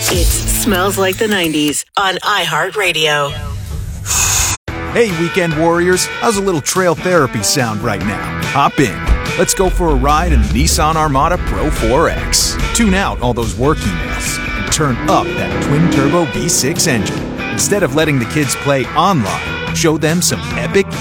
It smells like the 90s on iHeartRadio. Hey, weekend warriors, how's a little trail therapy sound right now? Hop in. Let's go for a ride in the Nissan Armada Pro 4X. Tune out all those work emails and turn up that twin-turbo V6 engine. Instead of letting the kids play online, show them some epic